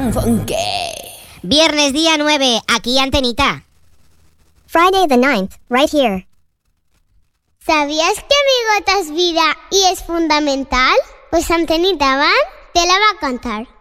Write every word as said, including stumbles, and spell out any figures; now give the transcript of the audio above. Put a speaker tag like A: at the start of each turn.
A: tan funky.
B: Viernes día nueve, aquí Antenita.
C: Friday the ninth, right here.
D: ¿Sabías que mi gota es vida y es fundamental? Pues Antenita Van te la va a contar.